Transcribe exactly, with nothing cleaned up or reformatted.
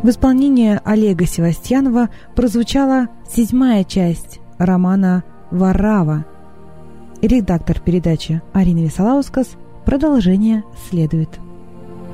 В исполнении Олега Севастьянова прозвучала седьмая часть романа «Варрава». Редактор передачи Арина Висолаускас. Продолжение следует.